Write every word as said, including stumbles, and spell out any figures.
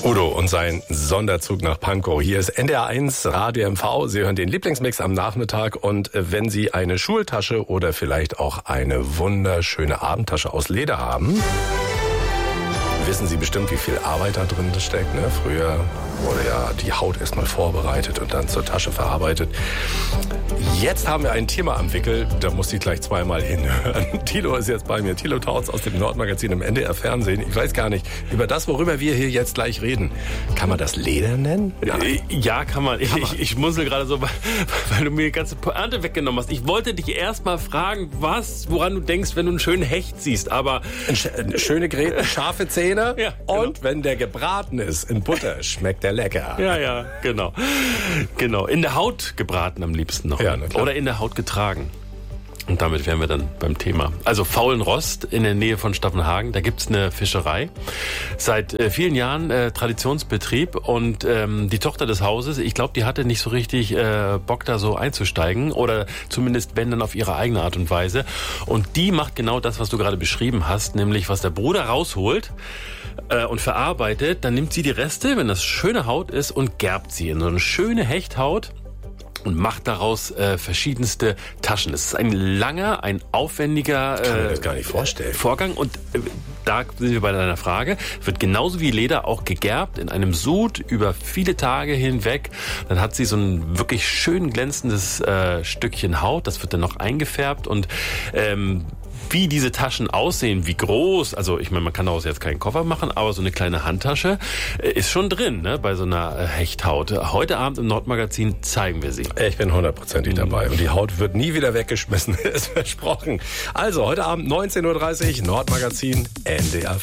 Udo und sein Sonderzug nach Pankow. Hier ist N D R eins Radio M V. Sie hören den Lieblingsmix am Nachmittag. Und wenn Sie eine Schultasche oder vielleicht auch eine wunderschöne Abendtasche aus Leder haben, wissen Sie bestimmt, wie viel Arbeit da drin steckt. Ne? Früher wurde ja die Haut erstmal vorbereitet und dann zur Tasche verarbeitet. Jetzt haben wir ein Thema am Wickel, da muss ich gleich zweimal hinhören. Thilo ist jetzt bei mir. Thilo Tautz aus dem Nordmagazin im N D R Fernsehen. Ich weiß gar nicht, über das, worüber wir hier jetzt gleich reden. Kann man das Leder nennen? Nein. Ja, kann man. Ich, ich, ich mussel gerade so, weil, weil du mir die ganze Pointe weggenommen hast. Ich wollte dich erst mal fragen, was, woran du denkst, wenn du einen schönen Hecht siehst. Aber Eine schöne Gräten, scharfe Zähne. Ja, genau. Und wenn der gebraten ist in Butter, schmeckt der lecker. Ja, ja, genau. Genau. In der Haut gebraten am liebsten noch. Ja, na klar. Oder in der Haut getragen. Und damit wären wir dann beim Thema. Also Faulenrost in der Nähe von Staffenhagen, da gibt's eine Fischerei. Seit äh, vielen Jahren äh, Traditionsbetrieb und ähm, die Tochter des Hauses, ich glaube, die hatte nicht so richtig äh, Bock da so einzusteigen oder zumindest wenn dann auf ihre eigene Art und Weise. Und die macht genau das, was du gerade beschrieben hast, nämlich was der Bruder rausholt äh, und verarbeitet, dann nimmt sie die Reste, wenn das schöne Haut ist und gerbt sie in so eine schöne Hechthaut und macht daraus äh, verschiedenste Taschen. Es ist ein langer, ein aufwendiger Kann mir äh, das gar nicht vorstellen. Vorgang. Und äh, da sind wir bei deiner Frage. Wird genauso wie Leder auch gegerbt in einem Sud über viele Tage hinweg. Dann hat sie so ein wirklich schön glänzendes äh, Stückchen Haut. Das wird dann noch eingefärbt und ähm, wie diese Taschen aussehen, wie groß, also ich meine, man kann daraus jetzt keinen Koffer machen, aber so eine kleine Handtasche äh, ist schon drin, ne, bei so einer äh, Hechthaut. Heute Abend im Nordmagazin zeigen wir sie. Ich bin hundertprozentig dabei. Und die Haut wird nie wieder weggeschmissen, ist versprochen. Also, heute Abend neunzehn Uhr dreißig, Nordmagazin, N D R